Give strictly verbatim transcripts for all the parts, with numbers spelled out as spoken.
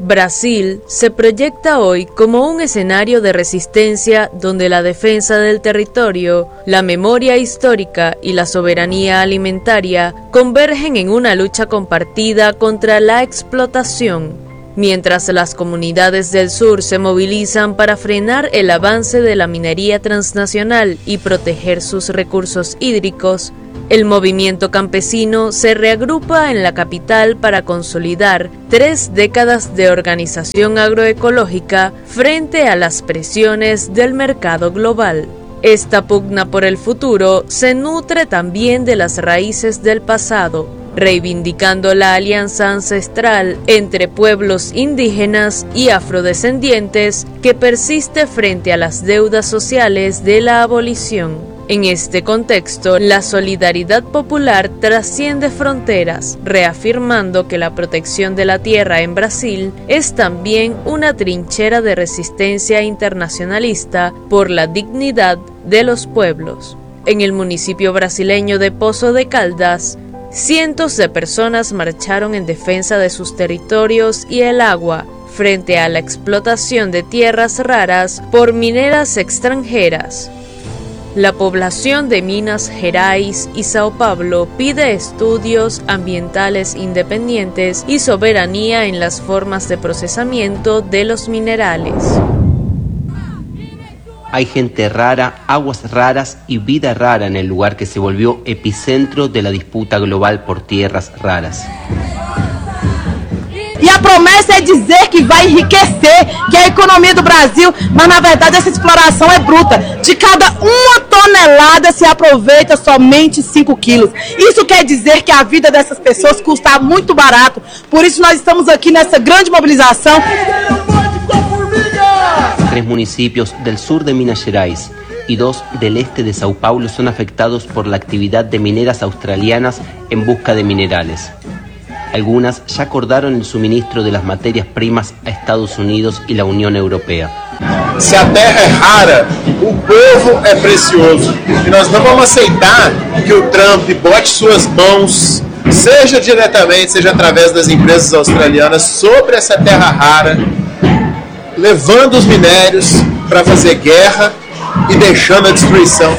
Brasil se proyecta hoy como un escenario de resistencia donde la defensa del territorio, la memoria histórica y la soberanía alimentaria convergen en una lucha compartida contra la explotación. Mientras las comunidades del sur se movilizan para frenar el avance de la minería transnacional y proteger sus recursos hídricos, el movimiento campesino se reagrupa en la capital para consolidar tres décadas de organización agroecológica frente a las presiones del mercado global. Esta pugna por el futuro se nutre también de las raíces del pasado, reivindicando la alianza ancestral entre pueblos indígenas y afrodescendientes que persiste frente a las deudas sociales de la abolición. En este contexto, la solidaridad popular trasciende fronteras, reafirmando que la protección de la tierra en Brasil es también una trinchera de resistencia internacionalista por la dignidad de los pueblos. En el municipio brasileño de Poços de Caldas, cientos de personas marcharon en defensa de sus territorios y el agua, frente a la explotación de tierras raras por mineras extranjeras. La población de Minas Gerais y Sao Paulo pide estudios ambientales independientes y soberanía en las formas de procesamiento de los minerales. Hay gente rara, aguas raras y vida rara en el lugar que se volvió epicentro de la disputa global por tierras raras. E a promessa é dizer que vai enriquecer, que é a economia do Brasil, mas na verdade essa exploração é bruta. De cada uma tonelada se aproveita somente cinco quilos. Isso quer dizer que a vida dessas pessoas custa muito barato. Por isso nós estamos aqui nessa grande mobilização. Tres municipios del sur de Minas Gerais y dos del este de Sao Paulo son afectados por la actividad de mineras australianas en busca de minerales. Algunas ya acordaron el suministro de las materias primas a Estados Unidos y la Unión Europea. Se a terra é rara, o povo é precioso. E nós não vamos aceitar que o Trump bote suas mãos, seja diretamente, seja através das empresas australianas, sobre essa terra rara, levando os minérios para fazer guerra e deixando a destruição.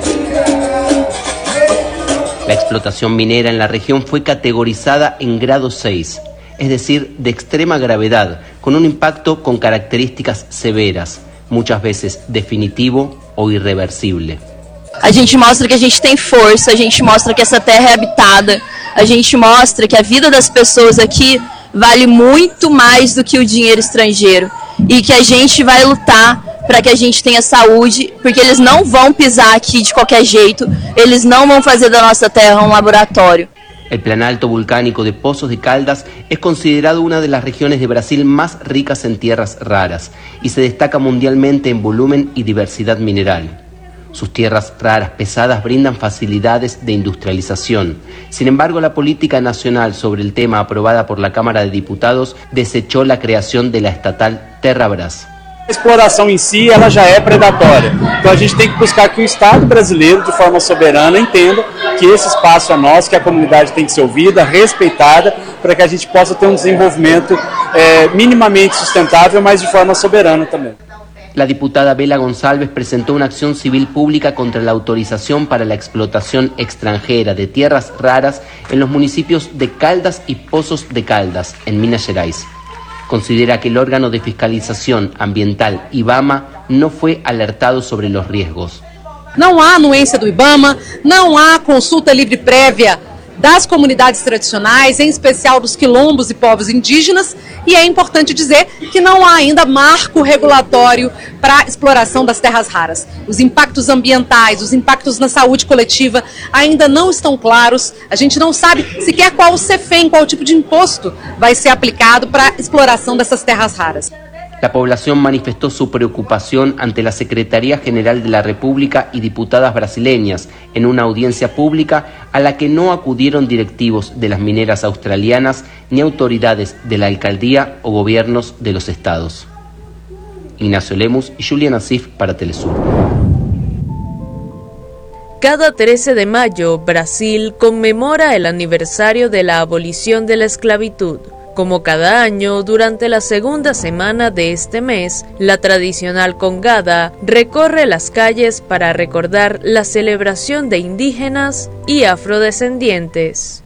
La explotación minera en la región fue categorizada en grado seis, es decir, de extrema gravedad, con un impacto con características severas, muchas veces definitivo o irreversible. A gente mostra que a gente tem força, a gente mostra que essa terra é habitada, a gente mostra que a vida das pessoas aqui vale muito mais do que o dinheiro estrangeiro e que a gente vai lutar para que a gente tenha saúde, porque eles não vão pisar aqui de qualquer jeito, eles não vão fazer da nossa terra um laboratório. El planalto volcánico de Poços de Caldas es considerado una de las regiones de Brasil más ricas en tierras raras y se destaca mundialmente en volumen y diversidad mineral. Sus tierras raras pesadas brindan facilidades de industrialización. Sin embargo, la política nacional sobre el tema aprobada por la Cámara de Diputados desechó la creación de la estatal Terrabras. A exploração em si ela já é predatória, então a gente tem que buscar que o Estado brasileiro, de forma soberana, entenda que esse espaço é nosso, que a comunidade tem que ser ouvida, respeitada, para que a gente possa ter um desenvolvimento é, minimamente sustentável, mas de forma soberana também. La diputada Bela Gonçalves presentó una acción civil pública contra la autorización para la explotación extranjera de tierras raras en los municipios de Caldas y Poços de Caldas, en Minas Gerais. Considera que el órgano de fiscalización ambiental IBAMA no fue alertado sobre los riesgos. Não há anuência do IBAMA, não há consulta livre prévia das comunidades tradicionais, em especial dos quilombos e povos indígenas, e é importante dizer que não há ainda marco regulatório para a exploração das terras raras. Os impactos ambientais, os impactos na saúde coletiva ainda não estão claros, a gente não sabe sequer qual o CEFEM, qual tipo de imposto vai ser aplicado para a exploração dessas terras raras. La población manifestó su preocupación ante la Secretaría General de la República y diputadas brasileñas en una audiencia pública a la que no acudieron directivos de las mineras australianas ni autoridades de la alcaldía o gobiernos de los estados. Ignacio Lemus y Juliana Asif para Telesur. Cada trece de mayo, Brasil conmemora el aniversario de la abolición de la esclavitud. Como cada año, durante la segunda semana de este mes, la tradicional congada recorre las calles para recordar la celebración de indígenas y afrodescendientes.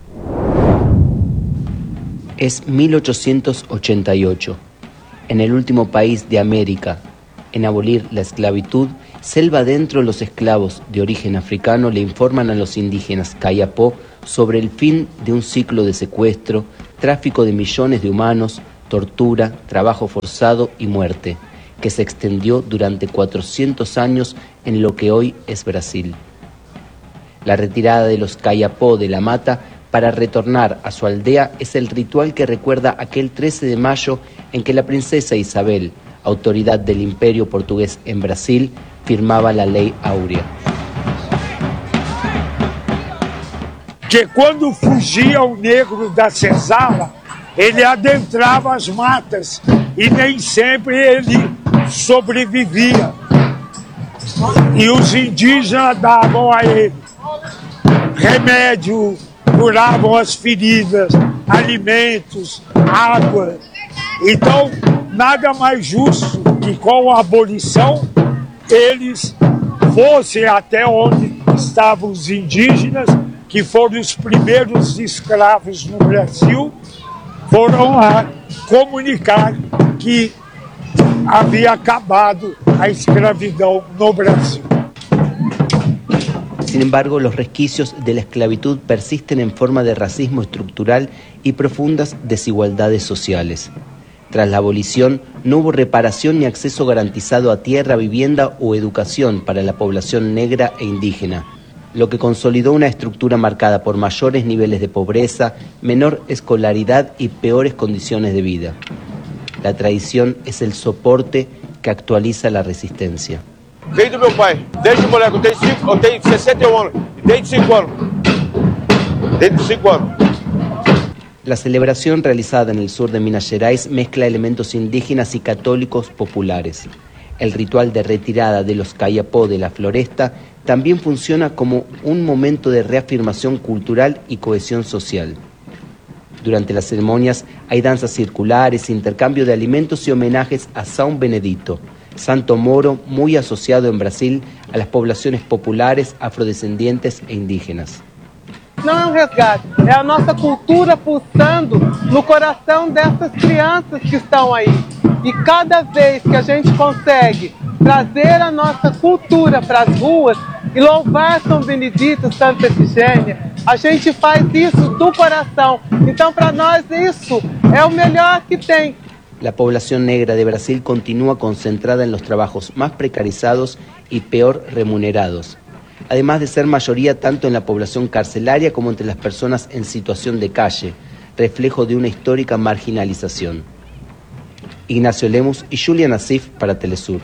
Es mil ochocientos ochenta y ocho. En el último país de América en abolir la esclavitud, selva adentro los esclavos de origen africano le informan a los indígenas Kayapó sobre el fin de un ciclo de secuestro, tráfico de millones de humanos, tortura, trabajo forzado y muerte, que se extendió durante cuatrocientos años en lo que hoy es Brasil. La retirada de los Kayapó de la mata para retornar a su aldea es el ritual que recuerda aquel trece de mayo en que la princesa Isabel, autoridad del Imperio Portugués en Brasil, firmava la Lei Áurea. Que quando fugia o negro da senzala, ele adentrava as matas e nem sempre ele sobrevivia. E os indígenas davam a ele remédio, curavam as feridas, alimentos, água. Então, nada mais justo que com a abolição eles fossem até onde estavam os indígenas, que foram os primeiros escravos no Brasil, foram lá comunicar que havia acabado a escravidão no Brasil. Sin embargo, los resquicios de la esclavitud persisten en forma de racismo estructural y profundas desigualdades sociales. Tras la abolición, no hubo reparación ni acceso garantizado a tierra, vivienda o educación para la población negra e indígena, lo que consolidó una estructura marcada por mayores niveles de pobreza, menor escolaridad y peores condiciones de vida. La tradición es el soporte que actualiza la resistencia. Veio do meu pai, desde moleque, eu tenho, cinco, eu tenho sesenta e um anos, desde cinco anos, desde cinco anos. La celebración realizada en el sur de Minas Gerais mezcla elementos indígenas y católicos populares. El ritual de retirada de los Kayapó de la floresta también funciona como un momento de reafirmación cultural y cohesión social. Durante las ceremonias hay danzas circulares, intercambio de alimentos y homenajes a São Benedito, santo moro muy asociado en Brasil a las poblaciones populares, afrodescendientes e indígenas. Não é um resgate, é a nossa cultura pulsando no coração dessas crianças que estão aí. E cada vez que a gente consegue trazer a nossa cultura para as ruas e louvar São Benedito, Santa Efigênia, a gente faz isso do coração. Então, para nós, isso é o melhor que tem. La población negra de Brasil continúa concentrada en los trabajos más precarizados y peor remunerados, además de ser mayoría tanto en la población carcelaria como entre las personas en situación de calle, reflejo de una histórica marginalización. Ignacio Lemus y Julia Nassif para Telesur.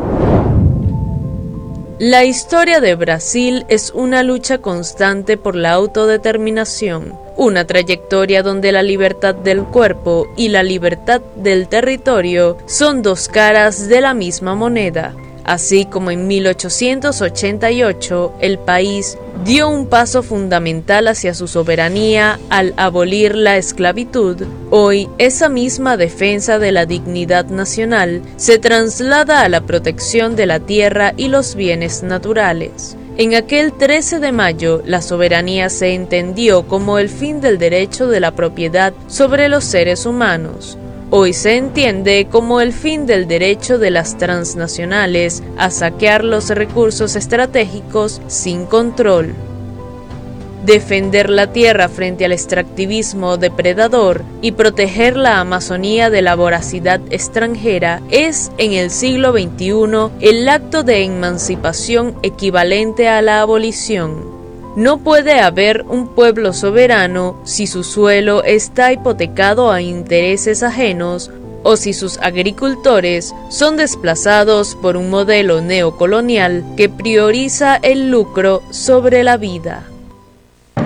La historia de Brasil es una lucha constante por la autodeterminación, una trayectoria donde la libertad del cuerpo y la libertad del territorio son dos caras de la misma moneda. Así como en mil ochocientos ochenta y ocho el país dio un paso fundamental hacia su soberanía al abolir la esclavitud, hoy esa misma defensa de la dignidad nacional se traslada a la protección de la tierra y los bienes naturales. En aquel trece de mayo, la soberanía se entendió como el fin del derecho de la propiedad sobre los seres humanos. Hoy se entiende como el fin del derecho de las transnacionales a saquear los recursos estratégicos sin control. Defender la tierra frente al extractivismo depredador y proteger la Amazonía de la voracidad extranjera es, en el siglo veintiuno, el acto de emancipación equivalente a la abolición. No puede haber un pueblo soberano si su suelo está hipotecado a intereses ajenos o si sus agricultores son desplazados por un modelo neocolonial que prioriza el lucro sobre la vida.